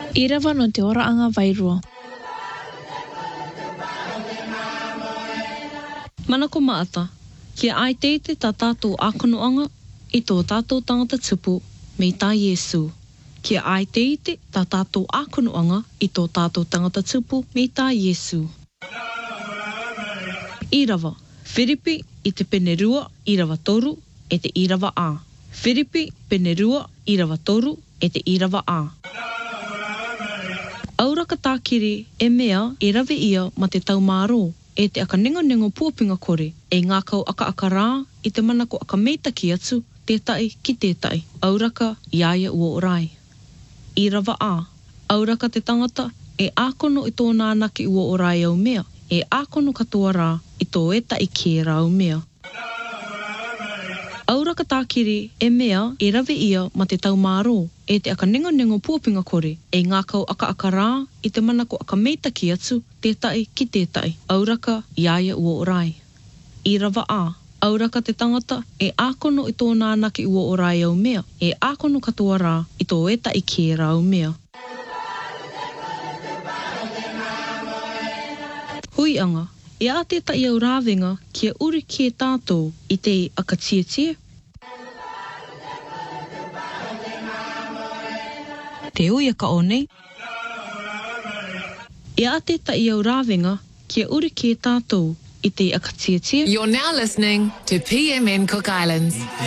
Irawa no te ora anga vairua. Manako maata, kia ai teite tā tātou ākonoanga i tō tātou tangata tupu me tā Iesu. Kia ai teite tā tātou ākonoanga i tō tātou tangata tupu me tā Iesu. Irawa, whiripi i te pene rua, irawa toru, e te irawa ā. Whiripi, pene rua, irawa toru, e te irawa ā. Auraka tākiri e mea e rawe ia ma te taumāro, e te aka nengo puapinga kore, e ngā kau aka rā i te manako aka meitaki atu, tētai ki tētai. Auraka iaia ua orai. Irawa ā. Auraka te tangata e ākono i tō nānaki ua orai au mea, e ākono katoa rā i tō eta i kē rā au mea. Auraka tākiri e mea e rawe ia ma te taumāro, e te aka nengo puapinga kore, e ngā kau aka rā i te manako aka meitaki atu, tētai ki tētai. Auraka iaia ua orai. Irawa ā. Auraka te tangata e ākono i tō nānaki ua orai au mea, e ākono katoa rā i tō eta i kē rā au mea. Huianga, e a tētai au rāwenga kia uri ki tātou i te aka tie. Te uia ka o nei. E a tētai au rāwenga kia uri ki tātou i te aka tie. You're now listening to PMN Cook Islands.